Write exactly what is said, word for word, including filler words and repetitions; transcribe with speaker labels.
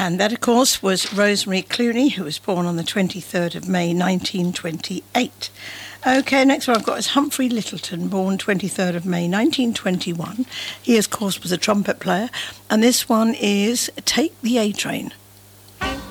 Speaker 1: And that, of course, was Rosemary Clooney, who was born on the twenty-third of May, nineteen twenty-eight. OK, next one I've got is Humphrey Lyttelton, born twenty-third of May, nineteen twenty-one. He, of course, was a trumpet player. And this one is Take the A Train.